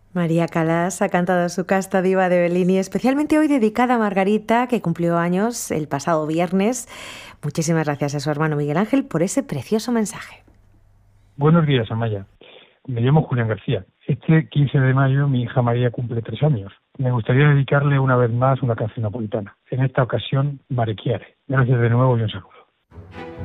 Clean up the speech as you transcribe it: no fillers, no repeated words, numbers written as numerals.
María Calás ha cantado su Casta Diva de Bellini, especialmente hoy dedicada a Margarita, que cumplió años el pasado viernes. Muchísimas gracias a su hermano Miguel Ángel por ese precioso mensaje. Buenos días, Amaya. Me llamo Julián García. Este 15 de mayo mi hija María cumple 3 años. Me gustaría dedicarle una vez más una canción napolitana. En esta ocasión, Mare Chiare. Gracias de nuevo y un saludo.